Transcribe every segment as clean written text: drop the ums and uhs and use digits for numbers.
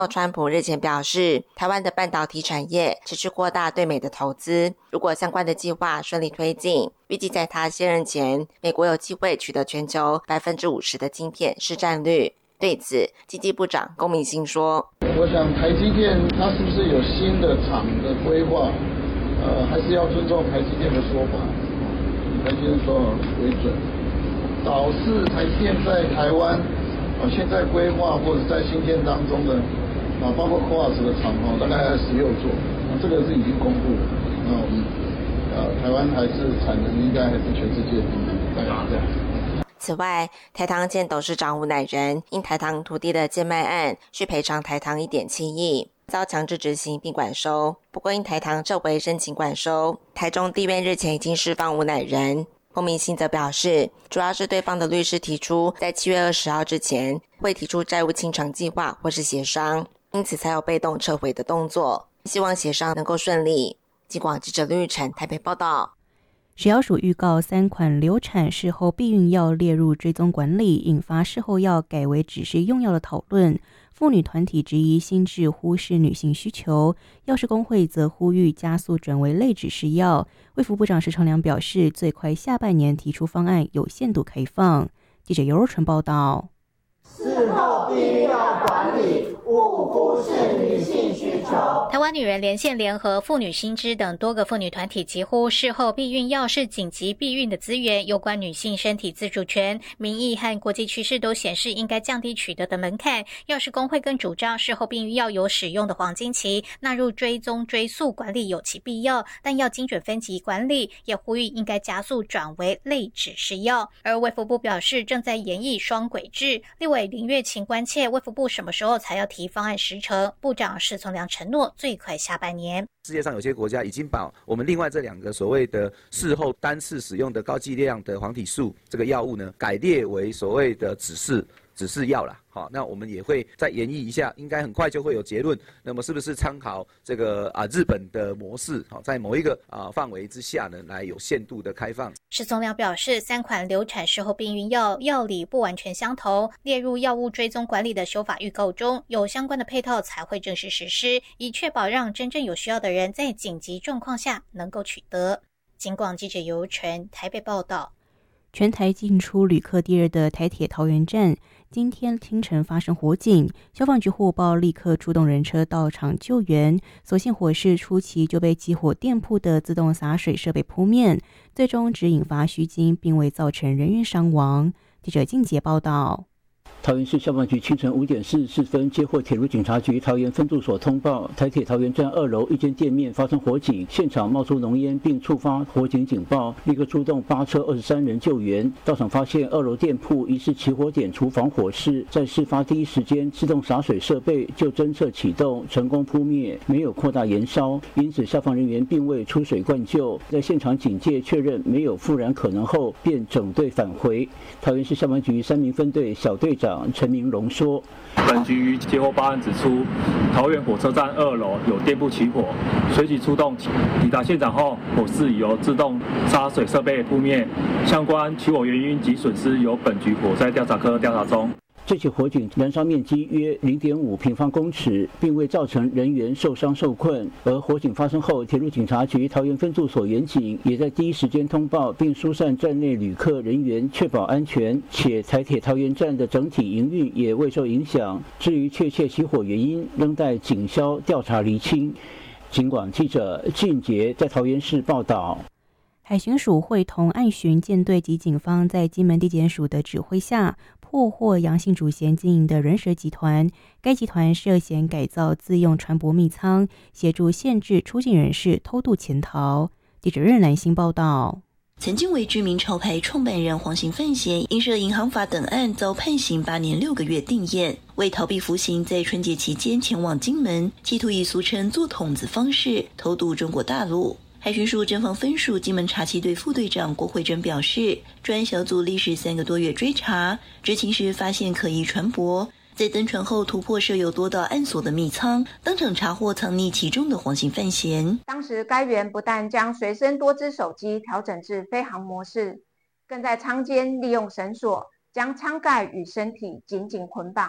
川普日前表示，台湾的半导体产业持续扩大对美的投资，如果相关的计划顺利推进，预计在他卸任前，美国有机会取得全球 50% 的晶片市占率。对此，经济部长龚明鑫说， 我想台积电它是不是有新的厂的规划，还是要尊重台积电的说法，以台积电说法为准，导致台积电在台湾现在规划或者在新建当中的包括 CoWoS 的厂大概16座，这个是已经公布了。那我们台湾还是产能应该还是全世界第一，大概这样。 此外，台糖前董事长吴乃仁因台糖土地的贱卖案需赔偿台糖 1.7 亿，遭强制执行并管收。不过因台糖撤回申请管收，台中地院日前已经释放吴乃仁。龚明鑫则表示，主要是对方的律师提出在7月20号之前会提出债务清偿计划或是协商，因此才有被动撤回的动作，希望协商能够顺利。警广记者吕玉成台北报道。 食药署预告3款流产事后避孕药列入追踪管理，引发事后药改为指示用药的讨论。妇女团体质疑新制忽视女性需求，药师工会则呼吁加速转为类指示药。卫福部长石崇良表示，最快下半年提出方案，有限度开放。记者尤若纯报道。 事后避孕药管理勿忽视女性需求。 台湾女人连线联合妇女新知等多个妇女团体疾呼，事后避孕药是紧急避孕的资源，有关女性身体自主权、民意和国际趋势都显示应该降低取得的门槛。药师工会更主张事后避孕药有使用的黄金期，纳入追踪追溯管理有其必要，但要精准分级管理，也呼吁应该加速转为类指示药。而卫福部表示正在研议双轨制，立委林月琴关切卫福部什么时候才要提方案时程，部长石从良承诺最快下半年。 世界上有些国家已经把我们另外这2个所谓的事后单次使用的高剂量的黄体素这个药物呢，改列为所谓的指示药啦。好，那我们也会再研议一下，应该很快就会有结论。那么是不是参考这个日本的模式，在某一个范围之下呢，来有限度的开放？ 石从良表示，3款流产事后避孕药药理不完全相同，列入药物追踪管理的修法预告中，有相关的配套才会正式实施，以确保让真正有需要的人在紧急状况下能够取得。警广记者尤纯台北报道。 全台进出旅客第2的台铁桃园站，今天清晨发生火警，消防局获报立刻出动人车到场救援，所幸火势初期就被起火店铺的自动洒水设备扑灭，最终只引发虚惊，并未造成人员伤亡。记者静杰报道。 桃园市消防局清晨5点44分接获铁路警察局桃园分驻所通报，台铁桃园站2楼一间店面发生火警，现场冒出浓烟，并触发火警警报，立刻出动8车23人救援。到场发现2楼店铺疑似起火点厨房火势，在事发第一时间，自动洒水设备就侦测启动，成功扑灭，没有扩大延烧，因此消防人员并未出水灌救。在现场警戒确认没有复燃可能后，便整队返回。桃园市消防局3名分队小队长陈明荣说， 本局接获报案指出，桃园火车站2楼有店铺起火，随即出动抵达现场后，火势已由自动洒水设备扑灭，相关起火原因及损失由本局火灾调查科调查中。 这起火警燃烧面积约0.5平方公尺，并未造成人员受伤受困。而火警发生后，铁路警察局桃园分驻所员警也在第一时间通报，并疏散站内旅客人员，确保安全。且台铁桃园站的整体营运也未受影响。至于确切起火原因，仍待警消调查厘清。警广记者俊杰在桃园市报道。 海巡署会同爱巡舰队及警方在金门地检署的指挥下，破获杨姓主嫌经营的人蛇集团。该集团涉嫌改造自用船舶密舱，协助限制出境人士偷渡潜逃。记者任兰新报道。 曾经为知名潮牌创办人黄姓范闲，因涉银行法等案遭判刑8年6个月定谳。为逃避服刑，在春节期间前往金门，企图以俗称做筒子方式偷渡中国大陆。海巡署侦防分署金门查缉队副队长郭慧珍表示，专案小组历时3个多月追查，执勤时发现可疑船舶，在登船后突破设有多道暗锁的密舱，当场查获藏匿其中的黄姓范闲。 当时该员不但将随身多支手机调整至飞行模式，更在舱间利用绳索将舱盖与身体紧紧捆绑，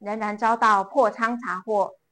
仍然遭到破仓查获。